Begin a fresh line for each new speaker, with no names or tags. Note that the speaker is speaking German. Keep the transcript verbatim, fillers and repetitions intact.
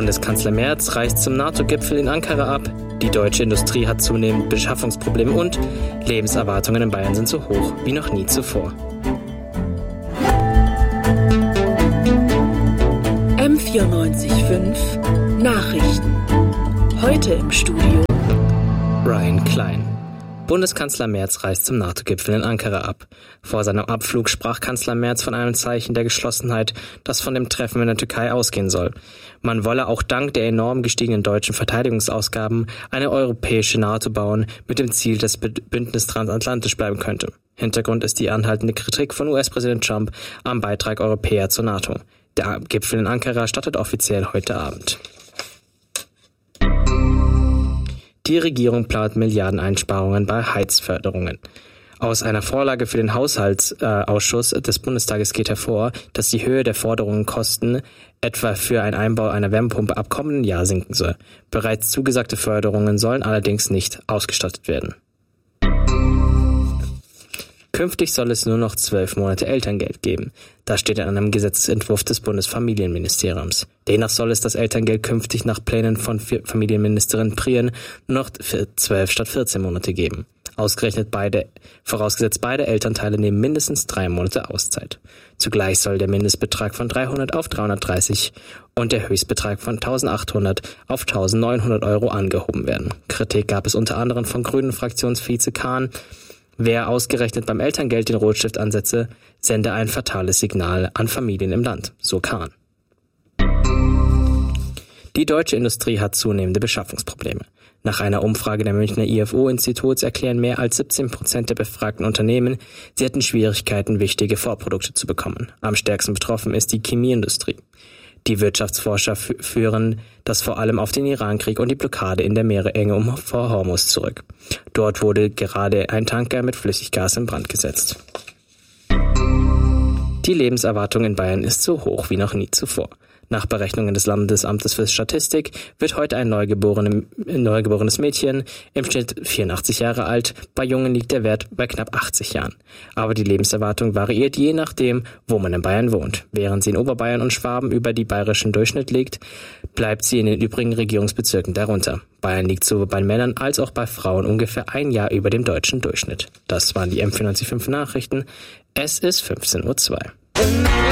Bundeskanzler Merz reist zum NATO-Gipfel in Ankara ab. Die deutsche Industrie hat zunehmend Beschaffungsprobleme und Lebenserwartungen in Bayern sind so hoch wie noch nie zuvor.
M vierundneunzig Komma fünf Nachrichten. Heute im Studio
Brian Klein. Bundeskanzler Merz reist zum NATO-Gipfel in Ankara ab. Vor seinem Abflug sprach Kanzler Merz von einem Zeichen der Geschlossenheit, das von dem Treffen in der Türkei ausgehen soll. Man wolle auch dank der enorm gestiegenen deutschen Verteidigungsausgaben eine europäische NATO bauen, mit dem Ziel, dass das Bündnis transatlantisch bleiben könnte. Hintergrund ist die anhaltende Kritik von U S-Präsident Trump am Beitrag Europäer zur NATO. Der Gipfel in Ankara startet offiziell heute Abend. Die Regierung plant Milliardeneinsparungen bei Heizförderungen. Aus einer Vorlage für den Haushaltsausschuss äh, des Bundestages geht hervor, dass die Höhe der Forderungen etwa für einen Einbau einer Wärmepumpe ab kommenden Jahr sinken soll. Bereits zugesagte Förderungen sollen allerdings nicht ausgestattet werden. Künftig soll es nur noch zwölf Monate Elterngeld geben. Das steht in einem Gesetzentwurf des Bundesfamilienministeriums. Demnach soll es das Elterngeld künftig nach Plänen von Familienministerin Prien nur noch zwölf statt vierzehn Monate geben. Ausgerechnet beide, vorausgesetzt beide Elternteile nehmen mindestens drei Monate Auszeit. Zugleich soll der Mindestbetrag von dreihundert auf dreihundertdreißig und der Höchstbetrag von eintausendachthundert auf eintausendneunhundert Euro angehoben werden. Kritik gab es unter anderem von Grünen-Fraktionsvize Kahn. Wer ausgerechnet beim Elterngeld den Rotstift ansetze, sende ein fatales Signal an Familien im Land, so Kahn. Die deutsche Industrie hat zunehmende Beschaffungsprobleme. Nach einer Umfrage der Münchner I F O-Instituts erklären mehr als siebzehn Prozent der befragten Unternehmen, sie hätten Schwierigkeiten, wichtige Vorprodukte zu bekommen. Am stärksten betroffen ist die Chemieindustrie. Die Wirtschaftsforscher f- führen das vor allem auf den Irankrieg und die Blockade in der Meerenge um vor Hormuz zurück. Dort wurde gerade ein Tanker mit Flüssiggas in Brand gesetzt. Die Lebenserwartung in Bayern ist so hoch wie noch nie zuvor. Nach Berechnungen des Landesamtes für Statistik wird heute ein neugeborene, neugeborenes Mädchen im Schnitt vierundachtzig Jahre alt. Bei Jungen liegt der Wert bei knapp achtzig Jahren. Aber die Lebenserwartung variiert je nachdem, wo man in Bayern wohnt. Während sie in Oberbayern und Schwaben über die bayerischen Durchschnitt liegt, bleibt sie in den übrigen Regierungsbezirken darunter. Bayern liegt sowohl bei Männern als auch bei Frauen ungefähr ein Jahr über dem deutschen Durchschnitt. Das waren die M vierundneunzig Komma fünf Nachrichten. Es ist fünfzehn Uhr zwei.